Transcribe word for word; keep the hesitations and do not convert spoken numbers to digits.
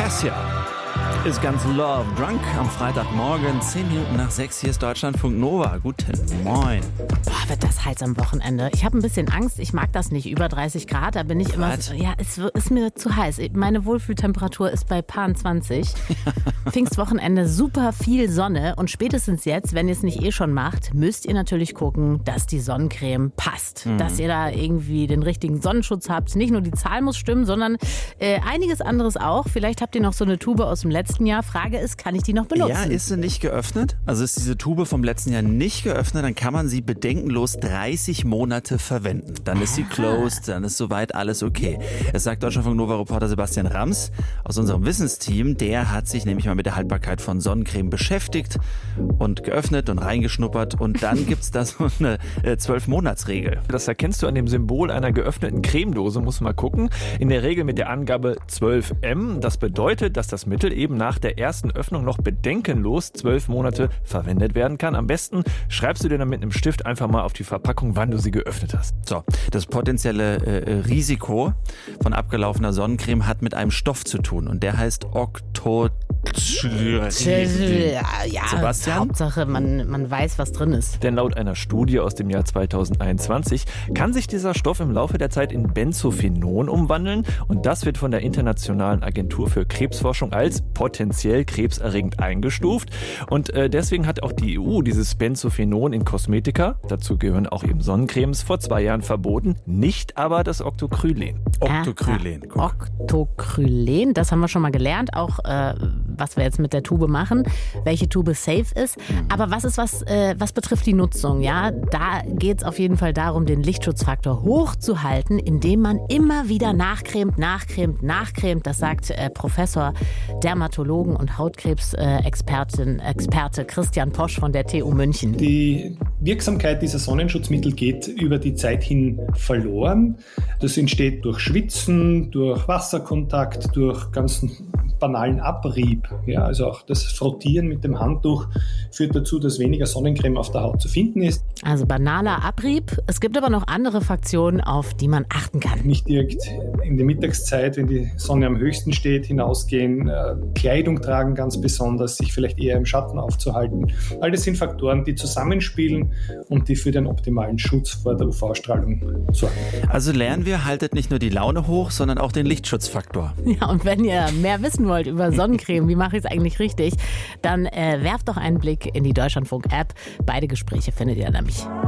Cassia ist ganz love drunk am Freitagmorgen, zehn Minuten nach sechs. Hier ist Deutschlandfunk Nova. Guten Moin. Boah, wird das heiß am Wochenende. Ich habe ein bisschen Angst. Ich mag das nicht. Über dreißig Grad, da bin ich immer... Was? Ja, es ist mir zu heiß. Meine Wohlfühltemperatur ist bei paar zwanzig. Pfingstwochenende, super viel Sonne. Und spätestens jetzt, wenn ihr es nicht eh schon macht, müsst ihr natürlich gucken, dass die Sonnencreme passt. Mhm. Dass ihr da irgendwie den richtigen Sonnenschutz habt. Nicht nur die Zahl muss stimmen, sondern äh, einiges anderes auch. Vielleicht habt ihr noch so eine Tube aus dem letzten Jahr. Frage ist, kann ich die noch benutzen? Ja, ist sie nicht geöffnet? Also ist diese Tube vom letzten Jahr nicht geöffnet, dann kann man sie bedenkenlos dreißig Monate verwenden. Dann ist sie closed, dann ist soweit alles okay. Es sagt Deutschlandfunk Nova-Reporter Sebastian Rams aus unserem Wissensteam. Der hat sich nämlich mal mit der Haltbarkeit von Sonnencreme beschäftigt und geöffnet und reingeschnuppert. Und dann gibt es da so eine äh, zwölf-Monats-Regel. Das erkennst du an dem Symbol einer geöffneten Cremedose, musst du mal gucken. In der Regel mit der Angabe zwölf Milliliter. Das bedeutet, dass das Mittel eben nach der ersten Öffnung noch bedenkenlos zwölf Monate verwendet werden kann. Am besten schreibst du dir dann mit einem Stift einfach mal auf die Verpackung, wann du sie geöffnet hast. So, das potenzielle äh, Risiko von abgelaufener Sonnencreme hat mit einem Stoff zu tun und der heißt Octo... Ja, Sebastian? Hauptsache, man, man weiß, was drin ist. Denn laut einer Studie aus dem Jahr zweitausendeinundzwanzig kann sich dieser Stoff im Laufe der Zeit in Benzophenon umwandeln und das wird von der Internationalen Agentur für Krebsforschung als potenziell krebserregend eingestuft. Und äh, deswegen hat auch die E U dieses Benzophenon in Kosmetika, dazu gehören auch eben Sonnencremes, vor zwei Jahren verboten, nicht aber das Octocrylen. Octocrylen. Ah, Octocrylen, das haben wir schon mal gelernt, auch äh, was wir jetzt mit der Tube machen, welche Tube safe ist. Aber was ist was, äh, was betrifft die Nutzung? Ja, da geht es auf jeden Fall darum, den Lichtschutzfaktor hochzuhalten, indem man immer wieder nachcremt, nachcremt, nachcremt. Das sagt äh, Professor, Dermatologen und Hautkrebsexpertin, äh, Experte Christian Posch von der T U München. Die Wirksamkeit dieser Sonnenschutzmittel geht über die Zeit hin verloren. Das entsteht durch Schwitzen, durch Wasserkontakt, durch ganz banalen Abrieb. Ja, also auch das Frottieren mit dem Handtuch führt dazu, dass weniger Sonnencreme auf der Haut zu finden ist. Also banaler Abrieb. Es gibt aber noch andere Faktoren, auf die man achten kann. Nicht direkt in der Mittagszeit, wenn die Sonne am höchsten steht, hinausgehen, äh, Kleidung tragen ganz besonders, sich vielleicht eher im Schatten aufzuhalten. All das sind Faktoren, die zusammenspielen und die für den optimalen Schutz vor der U V-Strahlung sorgen. Also lernen wir, haltet nicht nur die Laune hoch, sondern auch den Lichtschutzfaktor. Ja, und wenn ihr mehr wissen wollt über Sonnencreme, wie mache ich es eigentlich richtig, dann äh, werft doch einen Blick in die Deutschlandfunk-App. Beide Gespräche findet ihr nämlich.